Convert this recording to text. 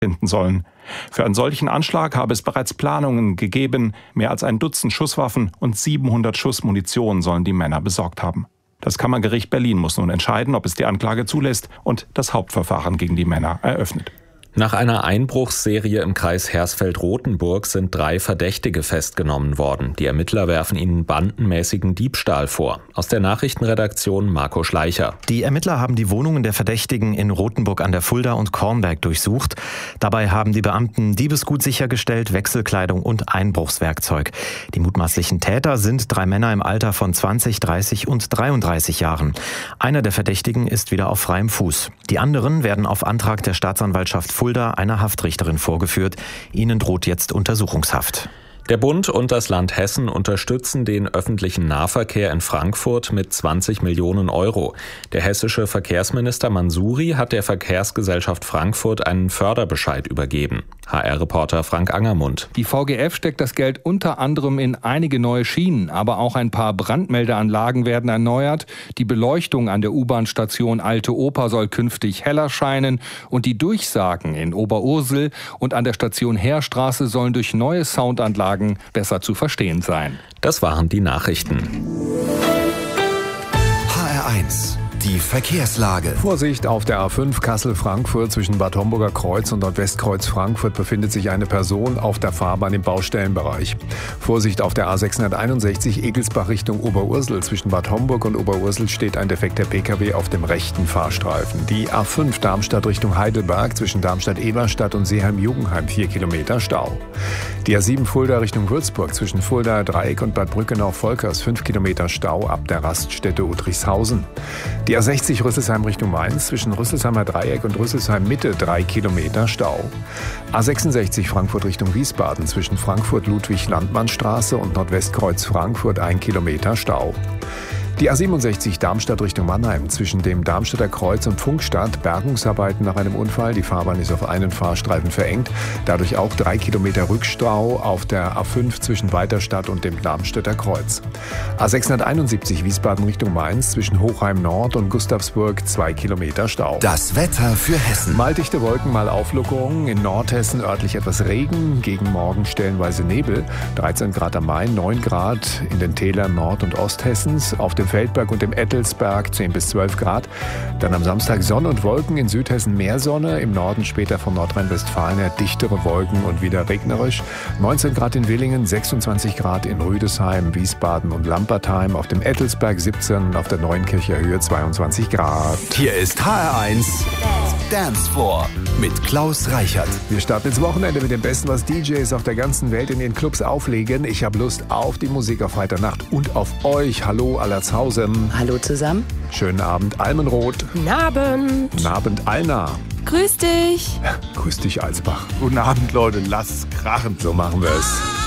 finden sollen. Für einen solchen Anschlag habe es bereits Planungen gegeben. Mehr als ein Dutzend Schusswaffen und 700 Schuss Munition sollen die Männer besorgt haben. Das Kammergericht Berlin muss nun entscheiden, ob es die Anklage zulässt und das Hauptverfahren gegen die Männer eröffnet. Nach einer Einbruchsserie im Kreis Hersfeld-Rotenburg sind 3 Verdächtige festgenommen worden. Die Ermittler werfen ihnen bandenmäßigen Diebstahl vor. Aus der Nachrichtenredaktion Marco Schleicher. Die Ermittler haben die Wohnungen der Verdächtigen in Rotenburg an der Fulda und Kornberg durchsucht. Dabei haben die Beamten Diebesgut sichergestellt, Wechselkleidung und Einbruchswerkzeug. Die mutmaßlichen Täter sind 3 Männer im Alter von 20, 30 und 33 Jahren. Einer der Verdächtigen ist wieder auf freiem Fuß. Die anderen werden auf Antrag der Staatsanwaltschaft Fulda einer Haftrichterin vorgeführt. Ihnen droht jetzt Untersuchungshaft. Der Bund und das Land Hessen unterstützen den öffentlichen Nahverkehr in Frankfurt mit 20 Millionen Euro. Der hessische Verkehrsminister Mansouri hat der Verkehrsgesellschaft Frankfurt einen Förderbescheid übergeben. HR-Reporter Frank Angermund. Die VGF steckt das Geld unter anderem in einige neue Schienen, aber auch ein paar Brandmeldeanlagen werden erneuert. Die Beleuchtung an der U-Bahn-Station Alte Oper soll künftig heller scheinen und die Durchsagen in Oberursel und an der Station Heerstraße sollen durch neue Soundanlagen besser zu verstehen sein. Das waren die Nachrichten. HR1. Die Verkehrslage. Vorsicht, auf der A5 Kassel-Frankfurt zwischen Bad Homburger Kreuz und Nordwestkreuz Frankfurt befindet sich eine Person auf der Fahrbahn im Baustellenbereich. Vorsicht, auf der A661 Egelsbach Richtung Oberursel. Zwischen Bad Homburg und Oberursel steht ein defekter Pkw auf dem rechten Fahrstreifen. Die A5 Darmstadt Richtung Heidelberg zwischen Darmstadt-Eberstadt und Seeheim-Jugendheim 4 Kilometer Stau. Die A7 Fulda Richtung Würzburg zwischen Fuldaer Dreieck und Bad Brückenau-Volkers 5 Kilometer Stau ab der Raststätte Udrichshausen. Die A60 Rüsselsheim Richtung Mainz zwischen Rüsselsheimer Dreieck und Rüsselsheim Mitte 3 Kilometer Stau. A66 Frankfurt Richtung Wiesbaden zwischen Frankfurt-Ludwig-Landmann-Straße und Nordwestkreuz Frankfurt 1 Kilometer Stau. Die A67 Darmstadt Richtung Mannheim zwischen dem Darmstädter Kreuz und Funkstadt. Bergungsarbeiten nach einem Unfall. Die Fahrbahn ist auf einen Fahrstreifen verengt. Dadurch auch 3 Kilometer Rückstau auf der A5 zwischen Weiterstadt und dem Darmstädter Kreuz. A671 Wiesbaden Richtung Mainz zwischen Hochheim Nord und Gustavsburg 2 Kilometer Stau. Das Wetter für Hessen. Mal dichte Wolken, mal Auflockerungen. In Nordhessen örtlich etwas Regen. Gegen Morgen stellenweise Nebel. 13 Grad am Main, 9 Grad in den Tälern Nord- und Osthessens. Auf dem Feldberg und dem Ettelsberg 10 bis 12 Grad. Dann am Samstag Sonne und Wolken, in Südhessen mehr Sonne, im Norden später von Nordrhein-Westfalen her dichtere Wolken und wieder regnerisch. 19 Grad in Willingen, 26 Grad in Rüdesheim, Wiesbaden und Lampertheim, auf dem Ettelsberg 17 und auf der Neunkircher Höhe 22 Grad. Hier ist HR1 Dance Floor mit Klaus Reichert. Wir starten ins Wochenende mit dem Besten, was DJs auf der ganzen Welt in den Clubs auflegen. Ich habe Lust auf die Musik auf Freitagnacht und auf euch. Hallo Allertshausen. Hallo zusammen. Schönen Abend Almenrot. Guten Abend. Guten Abend Alna. Grüß dich. Grüß dich Alsbach. Guten Abend Leute, lasst krachen. So machen wir es.